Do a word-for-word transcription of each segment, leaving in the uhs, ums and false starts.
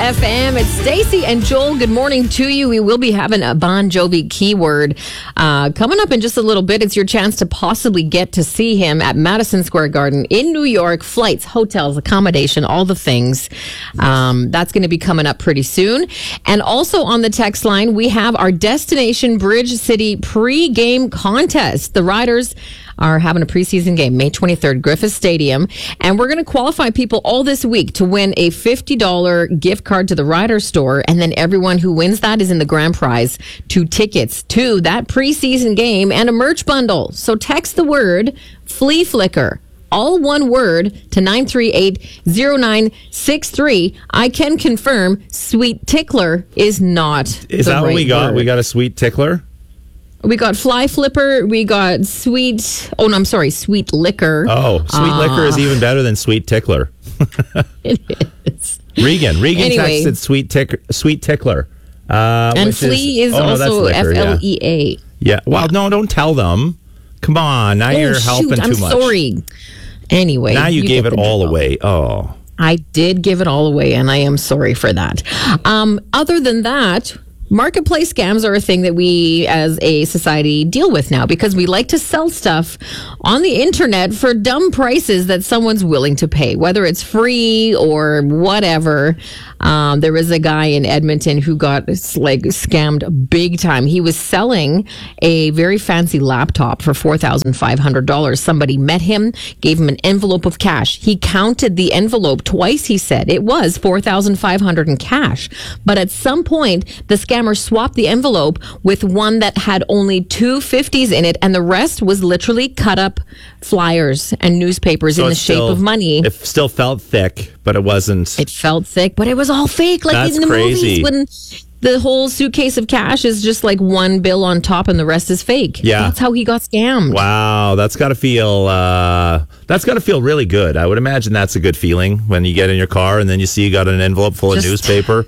F M. It's Stacey and Joel. Good morning to you. We will be having a Bon Jovi keyword uh, coming up in just a little bit. It's your chance to possibly get to see him at Madison Square Garden in New York. Flights, hotels, accommodation, all the things. Um, that's going to be coming up pretty soon. And also on the text line, we have our Destination Bridge City pre-game contest. The Riders are having a preseason game, May twenty-third, Griffith Stadium. And we're going to qualify people all this week to win a fifty dollars gift card to the Rider store. And then everyone who wins that is in the grand prize, two tickets to that preseason game and a merch bundle. So text the word Flea Flicker, all one word, to nine three eight zero nine six three. I can confirm Sweet Tickler is not Is the that right what we got? word. We got a Sweet Tickler? We got Fly Flipper. We got Sweet. Oh, no, I'm sorry. Sweet Liquor. Oh, Sweet uh, Liquor is even better than Sweet Tickler. It is. Regan. Regan Anyway. texted Sweet, tick, Sweet Tickler. Uh, And which Flea is, oh, no, also that's liquor, F L E A. Yeah. yeah. Well, no, don't tell them. Come on. Now Oh, you're shoot, helping I'm too much. sorry. Anyway. Now you, you gave it all deal. away. Oh. I did give it all away, and I am sorry for that. Um, other than that, marketplace scams are a thing that we as a society deal with now because we like to sell stuff on the internet for dumb prices that someone's willing to pay, whether it's free or whatever. Um, there was a guy in Edmonton who got like scammed big time. He was selling a very fancy laptop for four thousand five hundred dollars. Somebody met him, gave him an envelope of cash. He counted the envelope twice, he said. It was four thousand five hundred dollars in cash. But at some point, the scammer swapped the envelope with one that had only two fifties in it, and the rest was literally cut up flyers and newspapers So in the it's shape still- of money. It still felt thick, but it wasn't. It felt thick, but it was all fake. Like That's in the crazy. movies when the whole suitcase of cash is just like one bill on top and the rest is fake. Yeah. That's how he got scammed. Wow, that's got to feel uh, that's got to feel really good. I would imagine that's a good feeling when you get in your car and then you see you got an envelope full Just- of newspaper.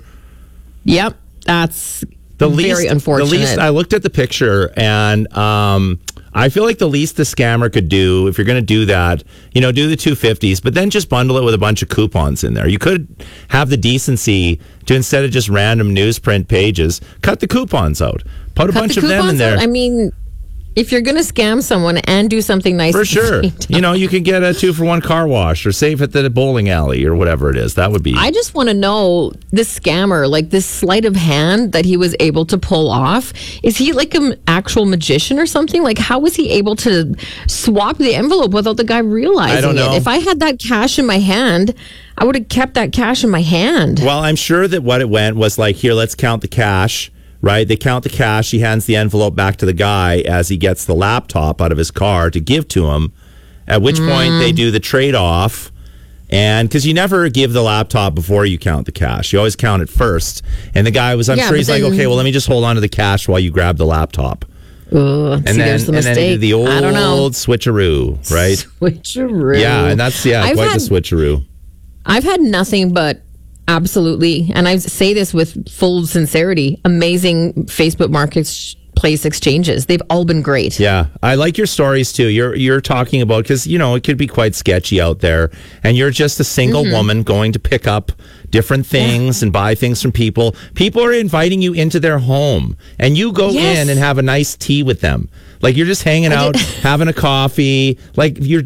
Yep. That's The very least, unfortunate. The least I looked at the picture and um, I feel like the least the scammer could do, if you're going to do that, you know, do the two fifties, but then just bundle it with a bunch of coupons in there. You could have the decency to, instead of just random newsprint pages, cut the coupons out. Put a Cut bunch the of them in coupons there. out. I mean, if you're going to scam someone and do something nice, For at the sure. same time- You know, you can get a two for one car wash or save at the bowling alley or whatever it is. That would be. I just want to know this scammer, like this sleight of hand that he was able to pull off. Is he like an actual magician or something? Like, how was he able to swap the envelope without the guy realizing I don't know. it? If I had that cash in my hand, I would have kept that cash in my hand. Well, I'm sure that what it went was like, here, let's count the cash, right? They count the cash. He hands the envelope back to the guy as he gets the laptop out of his car to give to him, at which Mm. point they do the trade-off. And because you never give the laptop before you count the cash. You always count it first. And the guy was, I'm Yeah, sure but he's like, then- okay, well, let me just hold on to the cash while you grab the laptop. Ugh, And see, then, there's the and then he mistake. did the old I don't know. switcheroo, right? Switcheroo. Yeah, and that's, yeah, I've quite had- the switcheroo. I've had nothing but absolutely, and I say this with full sincerity, amazing Facebook marketplace exchanges. They've all been great. Yeah, I like your stories too. You're you're talking about, because you know it could be quite sketchy out there, and you're just a single Mm-hmm. woman going to pick up different things and buy things from people. People are inviting you into their home, and you go Yes. in and have a nice tea with them. Like you're just hanging I out, did- having a coffee. Like you're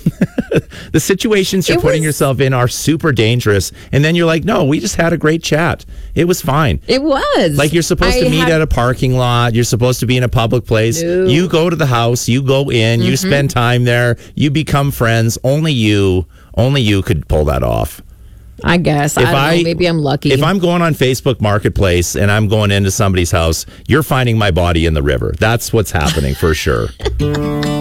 the situations you're It putting was- yourself in are super dangerous. And then you're like, no, we just had a great chat. It was fine. It was. Like you're supposed I to meet had- at a parking lot. You're supposed to be in a public place. No. You go to the house. You go in. You spend time there. You become friends. Only you, only you could pull that off. I guess. I don't know. Maybe I'm lucky. If I'm going on Facebook Marketplace and I'm going into somebody's house, you're finding my body in the river. That's what's happening for sure.